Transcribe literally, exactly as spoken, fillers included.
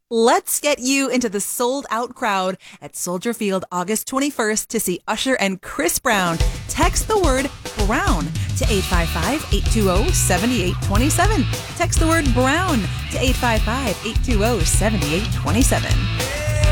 Let's get you into the sold-out crowd at Soldier Field August twenty-first to see Usher and Chris Brown. Text the word BROWN to eight five five, eight two zero, seven eight two seven. Text the word BROWN to eight five five, eight two zero, seven eight two seven.